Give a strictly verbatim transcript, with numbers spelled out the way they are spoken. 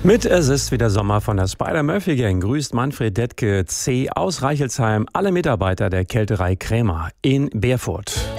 Mit Es ist wieder Sommer von der Spider-Murphy-Gang grüßt Manfred Detke C. aus Reichelsheim alle Mitarbeiter der Kälterei Krämer in Berfurt.